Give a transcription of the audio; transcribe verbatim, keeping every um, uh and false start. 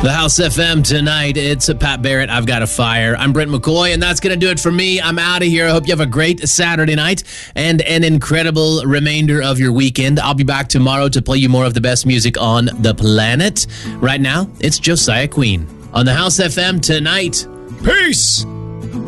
The House F M tonight, it's a Pat Barrett, I've Got a Fire. I'm Brent McCoy, and that's going to do it for me. I'm out of here. I hope you have a great Saturday night and an incredible remainder of your weekend. I'll be back tomorrow to play you more of the best music on the planet. Right now, it's Josiah Queen on the House F M tonight. Peace!